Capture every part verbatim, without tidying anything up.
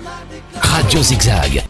Radio Zigzag.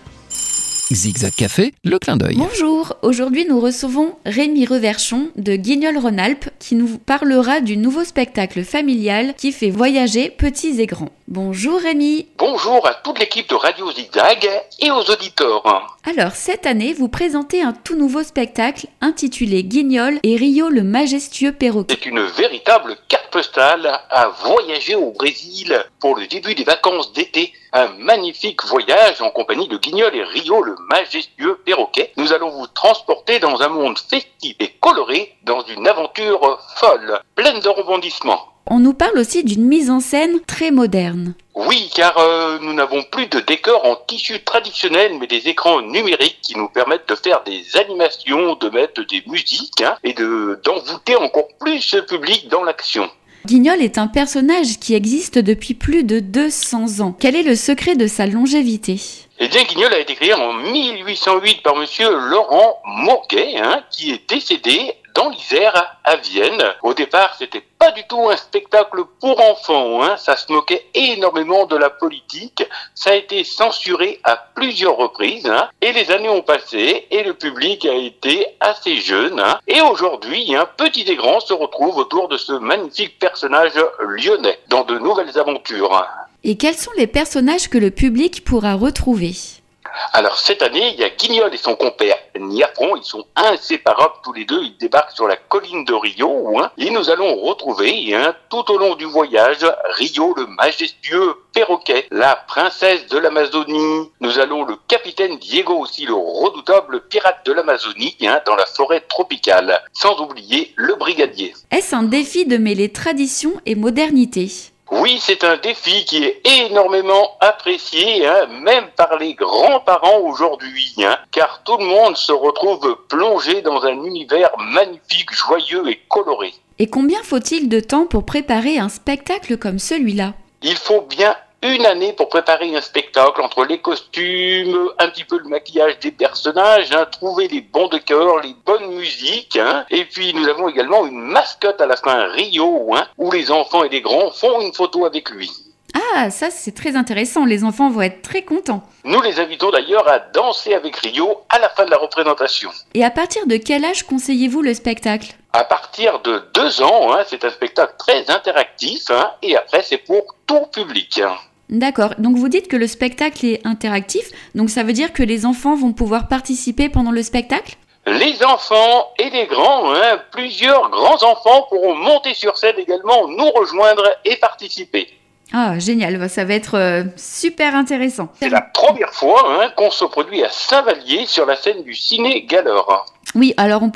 Zigzag Café, le clin d'œil. Bonjour, aujourd'hui nous recevons Rémi Reverchon de Guignol-Rhône-Alpes qui nous parlera du nouveau spectacle familial qui fait voyager petits et grands. Bonjour Rémi. Bonjour à toute l'équipe de Radio Zigzag et aux auditeurs. Alors cette année vous présentez un tout nouveau spectacle intitulé Guignol et Rio le majestueux perroquet. C'est une véritable carte postale à voyager au Brésil pour le début des vacances d'été. Un magnifique voyage en compagnie de Guignol et Rio le majestueux perroquet. Nous allons vous transporter dans un monde festif et coloré, dans une aventure folle, pleine de rebondissements. On nous parle aussi d'une mise en scène très moderne. Oui, car euh, nous n'avons plus de décors en tissu traditionnel, mais des écrans numériques qui nous permettent de faire des animations, de mettre des musiques hein, et de, d'envoûter encore plus le public dans l'action. Guignol est un personnage qui existe depuis plus de deux cents ans. Quel est le secret de sa longévité ? Eh bien, Guignol a été créé en mille huit cent huit par monsieur Laurent Mourguet, hein, qui est décédé dans l'Isère, à Vienne. Au départ, c'était pas du tout un spectacle pour enfants, hein. Ça se moquait énormément de la politique. Ça a été censuré à plusieurs reprises, hein. Et les années ont passé et le public a été assez jeune, hein. Et aujourd'hui, hein, petits et grands se retrouvent autour de ce magnifique personnage lyonnais dans de nouvelles aventures. Et quels sont les personnages que le public pourra retrouver ? Alors cette année, il y a Guignol et son compère Niafron, ils sont inséparables tous les deux, ils débarquent sur la colline de Rio, hein, et nous allons retrouver hein, tout au long du voyage Rio le majestueux perroquet, la princesse de l'Amazonie, nous allons le capitaine Diego aussi, le redoutable pirate de l'Amazonie, hein, dans la forêt tropicale, sans oublier le brigadier. Est-ce un défi de mêler tradition et modernité ? Oui, c'est un défi qui est énormément apprécié, hein, même par les grands-parents aujourd'hui, hein, car tout le monde se retrouve plongé dans un univers magnifique, joyeux et coloré. Et combien faut-il de temps pour préparer un spectacle comme celui-là ? Il faut bien une année pour préparer un spectacle, entre les costumes, un petit peu le maquillage des personnages, hein, trouver les bons décors, les bonnes musiques, hein, et puis nous avons également une mascotte à la fin, Rio, hein, où les enfants et les grands font une photo avec lui. Ah, ça c'est très intéressant, les enfants vont être très contents. Nous les invitons d'ailleurs à danser avec Rio à la fin de la représentation. Et à partir de quel âge conseillez-vous le spectacle ? À partir de deux ans, hein, c'est un spectacle très interactif, hein, et après c'est pour tout public. Hein. D'accord, donc vous dites que le spectacle est interactif, donc ça veut dire que les enfants vont pouvoir participer pendant le spectacle ? Les enfants et les grands, hein, plusieurs grands enfants pourront monter sur scène également, nous rejoindre et participer. Ah, génial, ça va être euh, super intéressant. C'est la première fois hein, qu'on se produit à Saint-Vallier sur la scène du Ciné Galore. Oui, alors on